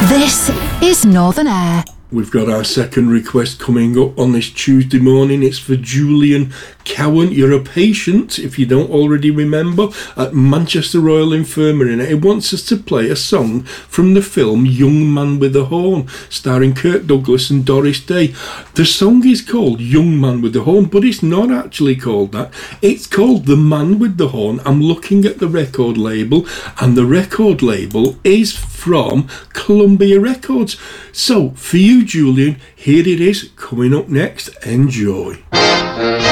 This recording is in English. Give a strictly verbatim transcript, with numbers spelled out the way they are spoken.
This is Northern Air. We've got our second request coming up on this Tuesday morning. It's for Julian Cowan. You're a patient, if you don't already remember, at Manchester Royal Infirmary, and he wants us to play a song from the film Young Man with a Horn, starring Kirk Douglas and Doris Day. The song is called Young Man with the Horn, but it's not actually called that. It's called The Man with the Horn. I'm looking at the record label, and the record label is from Columbia Records. So, for you, Julian, here it is, coming up next. Enjoy.